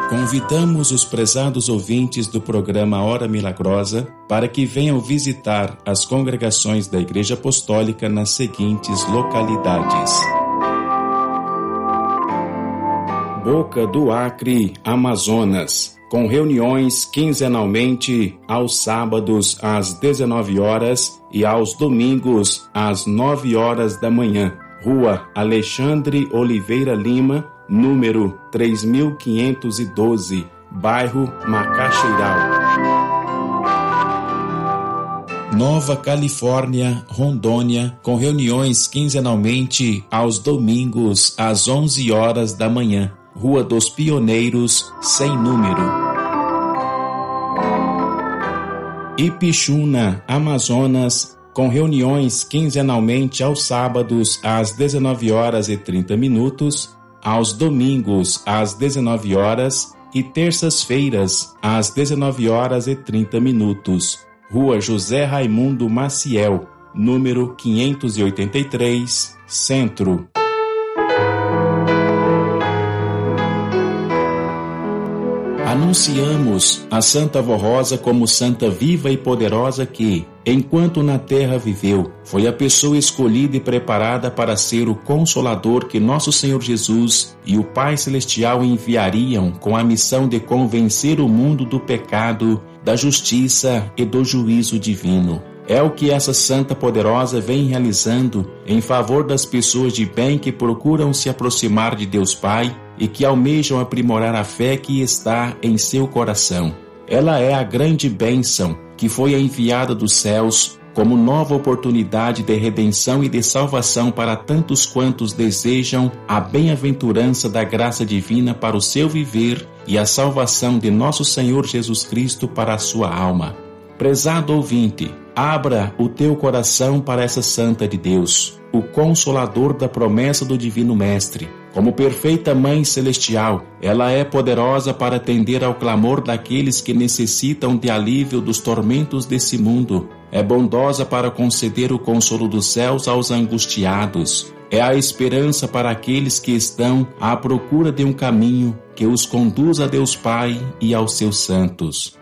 Convidamos os prezados ouvintes do programa Hora Milagrosa para que venham visitar as congregações da Igreja Apostólica nas seguintes localidades: Boca do Acre, Amazonas, com reuniões quinzenalmente aos sábados às 19 horas e aos domingos às 9 horas da manhã. Rua Alexandre Oliveira Lima, número 3512, bairro Macaxeiral. Nova Califórnia, Rondônia, com reuniões quinzenalmente aos domingos às 11 horas da manhã. Rua dos Pioneiros, sem número. Ipixuna, Amazonas, com reuniões quinzenalmente aos sábados às 19 horas e 30 minutos, aos domingos às 19 horas e terças-feiras às 19 horas e 30 minutos. Rua José Raimundo Maciel, número 583, Centro. Anunciamos a Santa Vó Rosa como santa viva e poderosa que, enquanto na terra viveu, foi a pessoa escolhida e preparada para ser o Consolador que nosso Senhor Jesus e o Pai Celestial enviariam com a missão de convencer o mundo do pecado, da justiça e do juízo divino. É o que essa santa poderosa vem realizando em favor das pessoas de bem que procuram se aproximar de Deus Pai e que almejam aprimorar a fé que está em seu coração. Ela é a grande bênção que foi enviada dos céus como nova oportunidade de redenção e de salvação para tantos quantos desejam a bem-aventurança da graça divina para o seu viver e a salvação de nosso Senhor Jesus Cristo para a sua alma. Prezado ouvinte, abra o teu coração para essa santa de Deus, o Consolador da promessa do Divino Mestre. Como perfeita Mãe Celestial, ela é poderosa para atender ao clamor daqueles que necessitam de alívio dos tormentos desse mundo. É bondosa para conceder o consolo dos céus aos angustiados. É a esperança para aqueles que estão à procura de um caminho que os conduz a Deus Pai e aos seus santos.